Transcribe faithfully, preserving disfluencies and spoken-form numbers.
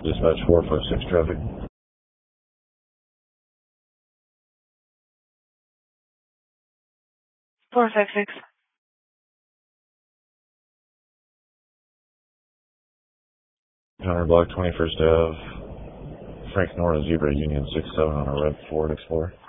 Dispatch four five six traffic. four five six. Counter block twenty-first Ave. Frank Nora Zebra Union six seven on a red Ford Explorer.